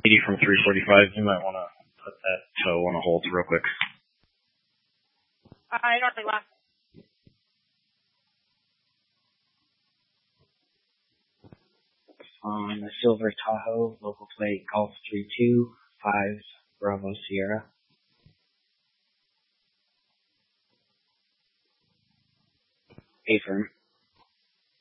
80 from 345. You might want to put that toe on a hold real quick. I don't think last. On the Silver Tahoe, local plate Golf 325 Bravo Sierra. A firm.